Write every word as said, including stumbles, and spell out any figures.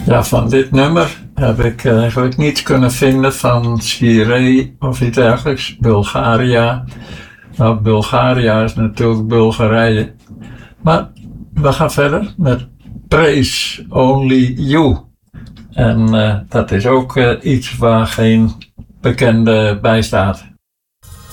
Ja, van dit nummer heb ik eigenlijk niets kunnen vinden van Syrië of iets dergelijks. Bulgaria. Nou, Bulgaria is natuurlijk Bulgarije. Maar we gaan verder met Praise Only You. En uh, dat is ook uh, iets waar geen bekende bij staat.